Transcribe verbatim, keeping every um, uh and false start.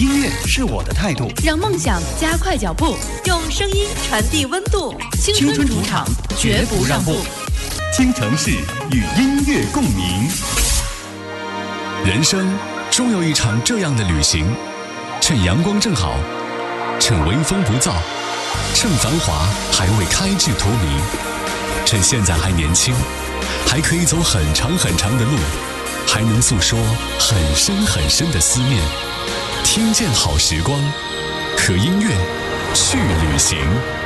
音乐是我的态度， 让梦想加快脚步， 用声音传递温度。 青春主场，绝不让步。 京城市与音乐共鸣。 人生终有一场这样的旅行，趁阳光正好，趁微风不燥，趁繁华还未开至荼蘼，趁现在还年轻，还可以走很长很长的路，还能诉说很深很深的思念。听见好时光，和音乐去旅行。